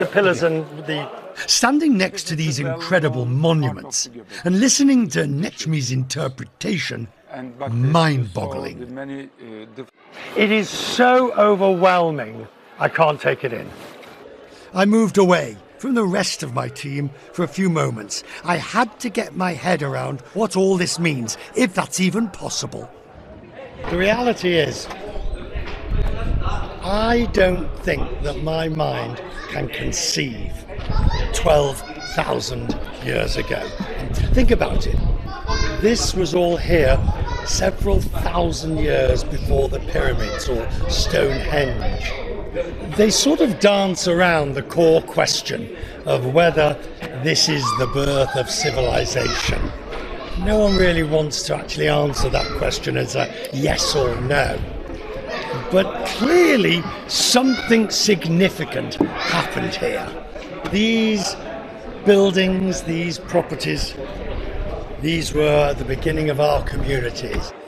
The pillars and the... Standing next to these incredible monuments and listening to Nechmi's interpretation, mind-boggling. It is so overwhelming, I can't take it in. I moved away from the rest of my team for a few moments. I had to get my head around what all this means, if that's even possible. The reality is, I don't think that my mind can conceive 12,000 years ago. Think about it. This was all here several thousand years before the pyramids or Stonehenge. They sort of dance around the core question of whether this is the birth of civilization. No one really wants to actually answer that question as a yes or no. But clearly something significant happened here. These buildings, these properties, these were the beginning of our communities.